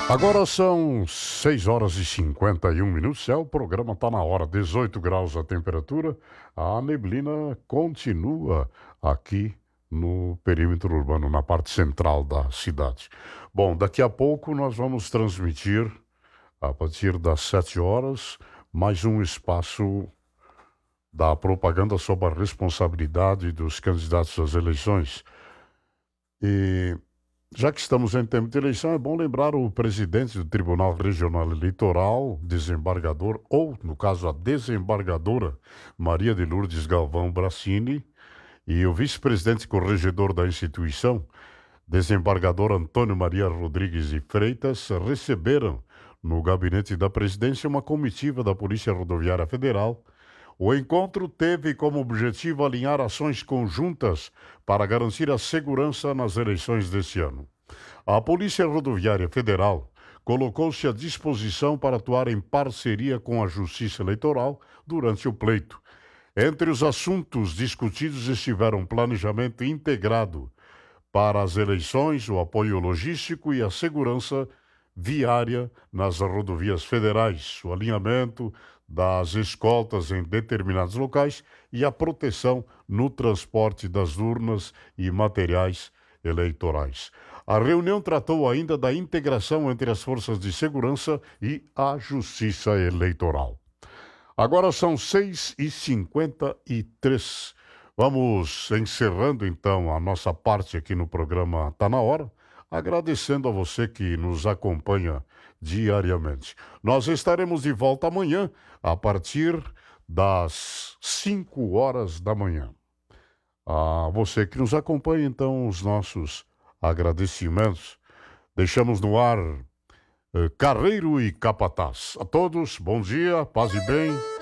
Agora são 6 horas e 51 minutos. O programa está na hora, 18 graus a temperatura. A neblina continua aqui no perímetro urbano, na parte central da cidade. Bom, daqui a pouco nós vamos transmitir, a partir das 7 horas, mais um espaço da propaganda sobre a responsabilidade dos candidatos às eleições. E já que estamos em tempo de eleição, é bom lembrar o presidente do Tribunal Regional Eleitoral, desembargador, ou, no caso, a desembargadora Maria de Lourdes Galvão Bracini, e o vice-presidente corregedor da instituição, desembargador Antônio Maria Rodrigues e Freitas, receberam no gabinete da presidência uma comitiva da Polícia Rodoviária Federal. O encontro teve como objetivo alinhar ações conjuntas para garantir a segurança nas eleições deste ano. A Polícia Rodoviária Federal colocou-se à disposição para atuar em parceria com a Justiça Eleitoral durante o pleito. Entre os assuntos discutidos estiveram planejamento integrado para as eleições, o apoio logístico e a segurança viária nas rodovias federais, o alinhamento das escoltas em determinados locais e a proteção no transporte das urnas e materiais eleitorais. A reunião tratou ainda da integração entre as forças de segurança e a Justiça Eleitoral. Agora são 6h53. Vamos encerrando então a nossa parte aqui no programa Tá Na Hora, agradecendo a você que nos acompanha diariamente. Nós estaremos de volta amanhã a partir das 5 horas da manhã. A você que nos acompanha, então, os nossos agradecimentos. Deixamos no ar Carreiro e Capataz. A todos, bom dia, paz e bem.